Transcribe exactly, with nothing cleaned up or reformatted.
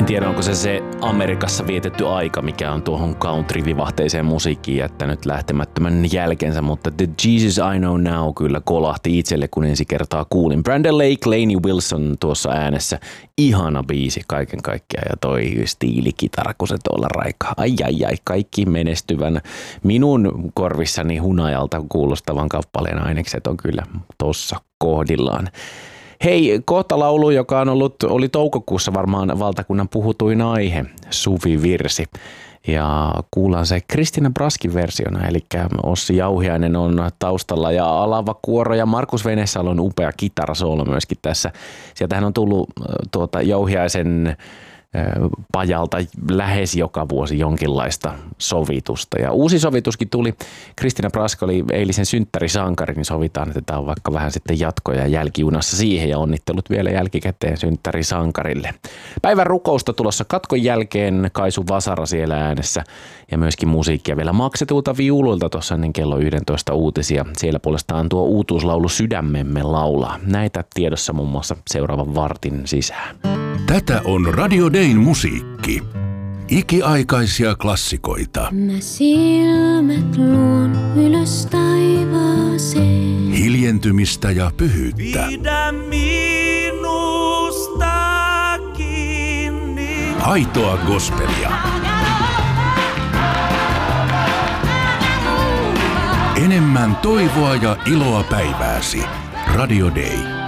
tiedä, onko se se Amerikassa vietetty aika, mikä on tuohon country-vivahteiseen musiikkiin jättänyt lähtemättömän jälkensä, mutta The Jesus I Know Now kyllä kolahti itselle, kun ensi kertaa kuulin. Brandon Lake, Lainey Wilson tuossa äänessä. Ihana biisi kaiken kaikkiaan ja toi stiilikitara, kun se tuolla raikaa. Ai ai ai, kaikki menestyvän minun korvissani hunajalta kuulostavan kappaleen ainekset on kyllä tossa kohdillaan. Hei, kohta laulu, joka on ollut, oli toukokuussa varmaan valtakunnan puhutuin aihe, Suvi-virsi. Ja kuullaan se Kristina Braskin versiona, eli Ossi Jauhiainen on taustalla ja alava kuoro ja Markus Venesalo on upea kitarasoolo myöskin tässä. Sieltähän on tullut tuota Jauhiaisen pajalta lähes joka vuosi jonkinlaista sovitusta. Ja uusi sovituskin tuli. Kristina Brask oli eilisen synttärisankari, niin sovitaan, että tämä on vaikka vähän sitten jatkoja jälkijunassa siihen ja onnittelut vielä jälkikäteen synttärisankarille. Päivän rukousta tulossa katkon jälkeen, Kaisu Vasara siellä äänessä ja myöskin musiikkia vielä maksetulta viuluilta tuossa ennen kello yksitoista uutisia. Siellä puolestaan tuo uutuuslaulu Sydämemme laulaa. Näitä tiedossa muun muassa seuraavan vartin sisään. Tätä on Radio Dayn musiikki. Ikiaikaisia klassikoita. Mä silmät luon ylös taivaaseen. Hiljentymistä ja pyhyyttä. Pidä minusta kiinni. Aitoa gospelia. Enemmän toivoa ja iloa päivääsi. Radio Day.